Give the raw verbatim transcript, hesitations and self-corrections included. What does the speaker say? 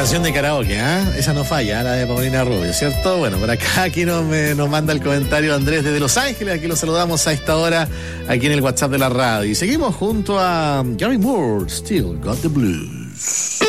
Canción de karaoke, ¿ah? ¿eh? Esa no falla, ¿eh? La de Paulina Rubio, ¿cierto? Bueno, por acá aquí nos, me, nos manda el comentario Andrés desde Los Ángeles. Aquí lo saludamos a esta hora, aquí en el WhatsApp de la radio. Y seguimos junto a Gary Moore, Still Got the Blues.